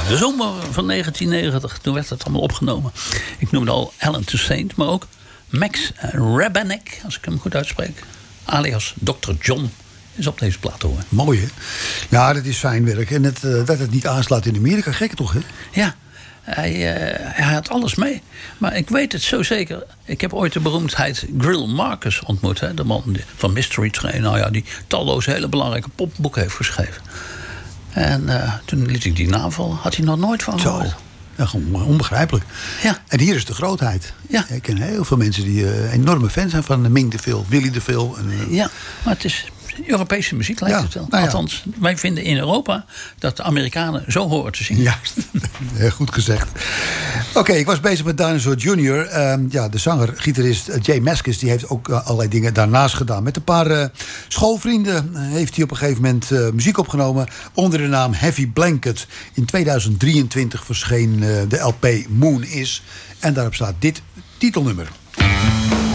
De zomer van 1990, toen werd het allemaal opgenomen. Ik noemde al Alan Toussaint, maar ook Max Rebennack, als ik hem goed uitspreek. Alias Dr. John is op deze plaat hoor. Mooi, hè? Ja, dat is fijn werk. En dat het niet aanslaat in Amerika, gek toch, hè? Ja, hij had alles mee. Maar ik weet het zo zeker. Ik heb ooit de beroemdheid Grill Marcus ontmoet. Hè? De man van Mystery Train. Nou ja, die talloze hele belangrijke popboeken heeft geschreven. En toen liet ik die naam vallen. Had hij nog nooit van gehoord. Ja, gewoon onbegrijpelijk. Ja. En hier is de grootheid. Ja. Ik ken heel veel mensen die enorme fan zijn van Ming de Vil, Willy de Vil. Ja, maar het is Europese muziek, lijkt het wel. Nou ja. Althans, wij vinden in Europa dat de Amerikanen zo horen te zingen. Juist, heel goed gezegd. Oké, ik was bezig met Dinosaur Jr. De zanger-gitarist Jay Mascis die heeft ook allerlei dingen daarnaast gedaan. Met een paar schoolvrienden heeft hij op een gegeven moment muziek opgenomen onder de naam Heavy Blanket. In 2023 verscheen de LP Moon Is. En daarop staat dit titelnummer.